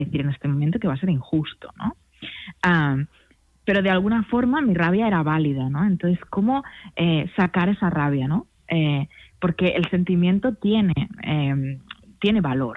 decir en este momento que va a ser injusto, ¿no? Pero de alguna forma mi rabia era válida, ¿no? Entonces, ¿cómo sacar esa rabia, ¿no? Porque el sentimiento tiene valor,